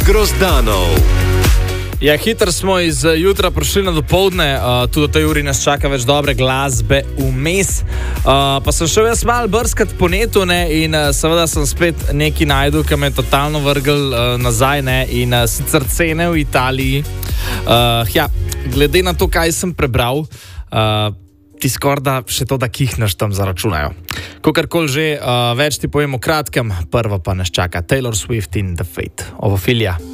Grozdanov. Ja, hitro smo iz jutra prišli na dopoldne, tudi v tej uri nas čaka več dobre glasbe vmes. Pa sem šel jaz malo brskati po netu, ne, in seveda sem spet nekaj najdel, ki me je totalno vrgel nazaj, ne, in sicer cene v Italiji. Ja, glede na to, kaj sem prebral, ti skorda še to, da kihneš tam zaračunajo. Kakorkoli že, več ti povem v kratkem, prvo pa nas čaka Taylor Swift in The Fate of Ophelia.